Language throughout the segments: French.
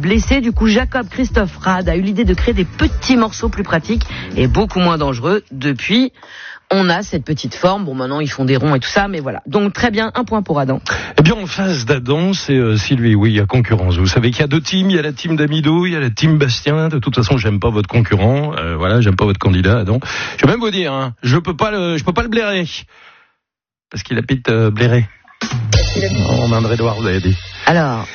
blessé. Du coup, Jacob Christophe Rad a eu l'idée de créer des petits morceaux plus pratiques et beaucoup moins dangereux. Depuis, on a cette petite forme. Bon, maintenant, ils font des ronds et tout ça, mais voilà. Donc, très bien, un point pour Adam. Eh bien, en face d'Adam, c'est Sylvie. Oui, il y a concurrence. Vous savez qu'il y a deux teams. Il y a la team d'Amido, il y a la team Bastien. De toute façon, j'aime pas votre concurrent. Voilà, j'aime pas votre candidat, Adam. Je vais même vous dire, hein, je peux pas le blairer. Parce qu'il habite blairer. En Indre-et-Loire, vous avez dit. Alors,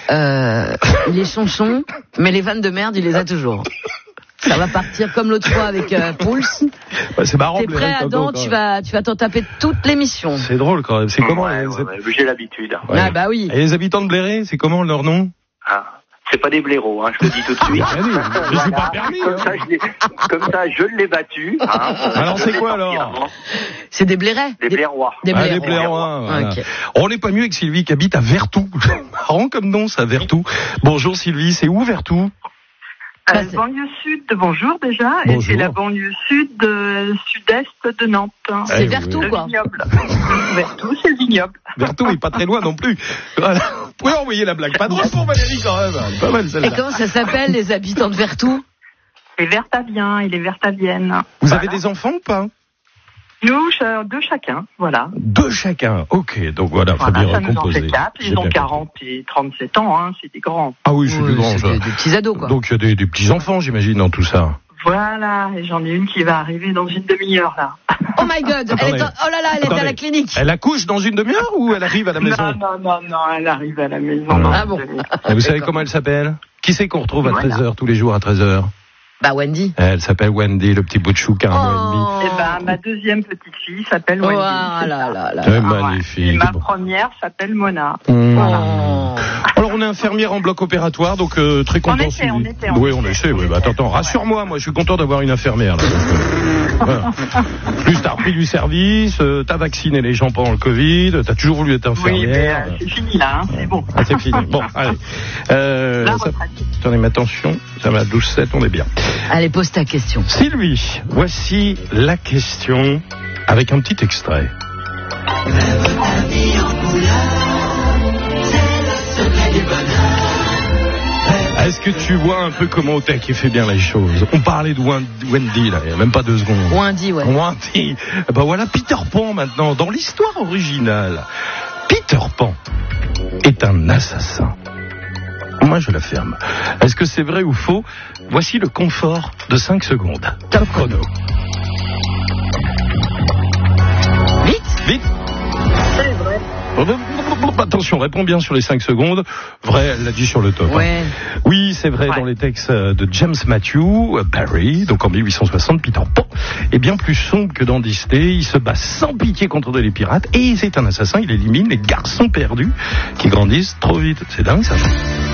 les chansons, mais les vannes de merde, il les a toujours. Ça va partir comme l'autre fois avec Pulse. Bah, c'est marrant. T'es prêt, Adam? Tu vas t'en taper toute l'émission. C'est drôle quand même. C'est comment j'ai l'habitude. Ouais. Ah bah oui. Et les habitants de Bléré, c'est comment leur nom? C'est pas des blaireaux, je le dis tout de suite. Je suis pas permis. Comme ça, je l'ai battu. Alors c'est quoi alors? C'est des blairais. Des blairois. Des blairois. Des blairois. Voilà. Okay. On n'est pas mieux avec Sylvie qui habite à Vertou. Marrant comme nom, ça, Vertou. Bonjour Sylvie, c'est où Vertou? Banlieue sud, bonjour déjà, bonjour. Et c'est la banlieue sud-est de Nantes. C'est Vertou, quoi. Vertou, c'est le vignoble. Vertou, mais pas très loin non plus. Voilà. Vous pouvez envoyer la blague. Pas drôle pour Valérie quand même. Pas mal celle-là. Et comment ça s'appelle, les habitants de Vertou? Les Vertaviens et les Vertaviennes. Vous avez des enfants ou pas? Nous, deux chacun, voilà. Deux chacun, ok. Donc voilà, faut bien recomposer. Ça nous en fait 4, ils ont 40 et 37 ans, c'est des grands. Ah oui, c'est des grands. C'est des petits ados, quoi. Donc il y a des petits enfants, j'imagine, dans tout ça. Voilà, et j'en ai une qui va arriver dans une demi-heure, là. Oh my god, elle est à la clinique. Elle accouche dans une demi-heure ou elle arrive à la maison? Non, elle arrive à la maison. Ah bon. Et vous savez comment elle s'appelle? Qui c'est qu'on retrouve à 13h, tous les jours à 13h? Bah Wendy. Elle s'appelle Wendy, le petit bout de chou qui a un mois et demi. Eh ben, ma deuxième petite fille s'appelle Wendy. C'est magnifique. Et ma première s'appelle Mona. Voilà. Alors on est infirmière en bloc opératoire, donc très content. On était. Oui, on essaie. Oui, bah, attends, rassure-moi, moi je suis content d'avoir une infirmière. Là, voilà. Plus t'as repris du service, t'as vacciné les gens pendant le Covid, t'as toujours voulu être infirmière. Oui, mais c'est fini là, c'est bon. Ah, c'est fini. Bon, allez. Attendez, mais attention, ça va à 12-7, on est bien. Allez, pose ta question. Sylvie, voici la question avec un petit extrait. Est-ce que tu vois un peu comment Otek qui fait bien les choses? On parlait de Wendy, là, il n'y a même pas 2 secondes. Wendy, ouais. Wendy. Ben voilà Peter Pan maintenant. Dans l'histoire originale, Peter Pan est un assassin. Moi, je l'affirme. Est-ce que c'est vrai ou faux? Voici le confort de 5 secondes. Top chrono. Vite. C'est vrai. Attention, réponds bien sur les 5 secondes. Vrai, elle l'a dit sur le top. Ouais. Hein. Oui, c'est vrai, dans les textes de James Matthew Barrie, donc en 1860, Peter Pan est bien plus sombre que dans Disney. Il se bat sans pitié contre les pirates et c'est un assassin. Il élimine les garçons perdus qui grandissent trop vite. C'est dingue, ça.